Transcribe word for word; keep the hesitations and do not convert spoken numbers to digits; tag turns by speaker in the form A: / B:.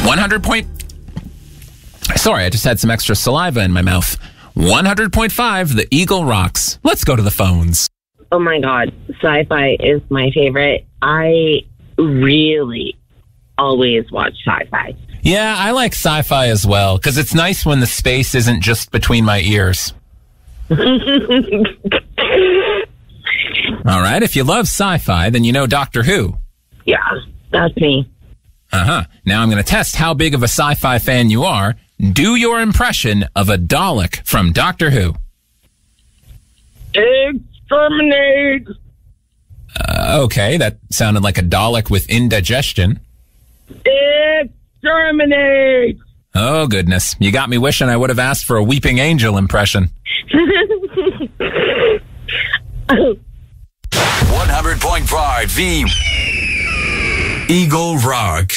A: one hundred point... Sorry, I just had some extra saliva in my mouth. one hundred point five, the Eagle rocks. Let's go to the phones.
B: Oh my God, sci-fi is my favorite. I really always watch sci-fi.
A: Yeah, I like sci-fi as well, because it's nice when the space isn't just between my ears. All right, if you love sci-fi, then you know Doctor Who.
B: Yeah, that's me.
A: Uh-huh. Now I'm going to test how big of a sci-fi fan you are. Do your impression of a Dalek from Doctor Who.
B: Exterminate!
A: Uh, okay, that sounded like a Dalek with indigestion.
B: Exterminate!
A: Oh, goodness. You got me wishing I would have asked for a Weeping Angel impression.
C: one hundred point five, the Eagle Rock.